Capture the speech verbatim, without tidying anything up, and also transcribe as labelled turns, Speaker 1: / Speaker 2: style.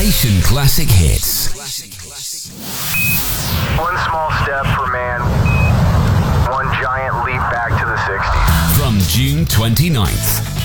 Speaker 1: Nation Classic Hits.
Speaker 2: One small step for man, one giant leap back to the sixties.
Speaker 1: From June twenty-ninth.